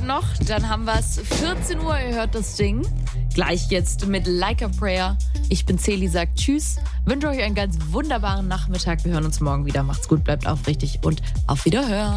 noch, dann haben wir es 14 Uhr, ihr hört das Ding. Gleich jetzt mit Like a Prayer. Ich bin Celi, sagt Tschüss. Wünsche euch einen ganz wunderbaren Nachmittag. Wir hören uns morgen wieder. Macht's gut, bleibt aufrichtig und auf Wiederhören.